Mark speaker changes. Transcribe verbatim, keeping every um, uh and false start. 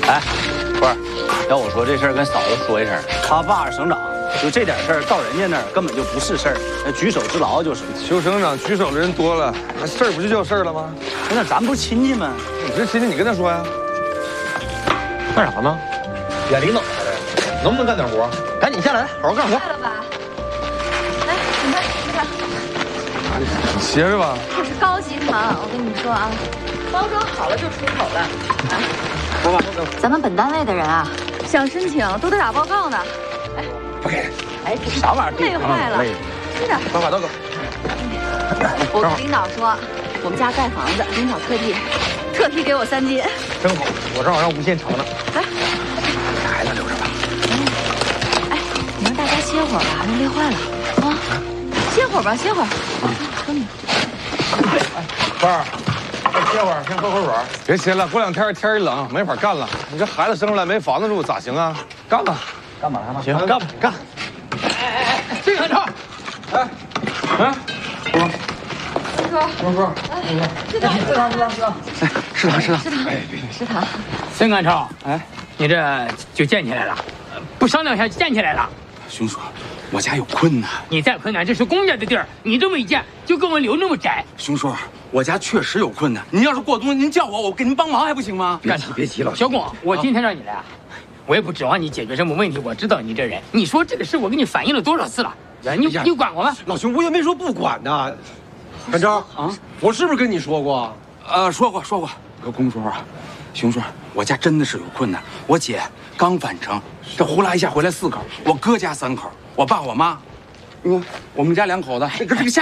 Speaker 1: 哎，不是，要我说这事儿跟嫂子说一声，他爸是省长，就这点事儿到人家那儿根本就不是事儿，那举手之劳就是。
Speaker 2: 邱省长举手的人多了，那事儿不就叫事儿了吗？
Speaker 1: 那咱不是亲戚吗？
Speaker 2: 你是亲戚，你跟他说呀。
Speaker 3: 干啥呢？
Speaker 4: 演领导来了，能不能干点活？赶紧下来，好好干活。
Speaker 5: 快了吧？来，你看，你看，
Speaker 2: 你歇着吧。
Speaker 5: 这是高级糖，我跟你说啊，包装好了就出口了。啊，
Speaker 1: 说吧，
Speaker 5: 咱们本单位的人啊，想申请都得打报告呢。哎，
Speaker 4: 不给。
Speaker 5: 哎，
Speaker 1: 啥玩意儿？
Speaker 5: 累坏了，吃点。
Speaker 4: 把把刀给。
Speaker 5: 我跟领导说，我们家盖房子，领导特地特批给我三斤。
Speaker 4: 真好，我正好让无限盛呢。
Speaker 5: 来，
Speaker 4: 孩子留着吧。
Speaker 5: 哎，你让大家歇会儿吧，都累坏了啊！歇会儿吧，歇会儿。等你。
Speaker 4: 官儿，再歇会儿，先喝口水。
Speaker 2: 别歇了，过两天天一冷，没法干了。你这孩子生出来没房子住，咋行啊？干吧，
Speaker 1: 干嘛呢？
Speaker 2: 行，干吧，干。
Speaker 4: 哎哎哎，这个超，
Speaker 2: 哎，哎，
Speaker 5: 师叔，
Speaker 4: 叔叔，
Speaker 5: 食堂，食堂，食堂，食堂，
Speaker 1: 食堂，食堂，
Speaker 5: 食堂，食堂。
Speaker 3: 孙干超，哎，你这就建起来了，不商量一下就建起来了。
Speaker 6: 熊叔，我家有困难。
Speaker 3: 你再困难，这是公家的地儿，你这么一建，就给我留那么窄。
Speaker 6: 熊叔，我家确实有困难。您要是过冬，您叫我，我给您帮忙还不行吗？
Speaker 3: 别急，别急了，小龚，我今天让你来啊，我也不指望你解决什么问题。我知道你这人，你说这个事我给你反映了多少次了？你你管过吗？
Speaker 4: 老熊，我也没说不管呢。干超啊，我是不是跟你说过？
Speaker 6: 呃，说过说过。可公叔啊，熊叔，我家真的是有困难。我姐刚返程，这呼啦一下回来四口，我哥家三口，我爸我妈，你看我们家两口子，这个这个下。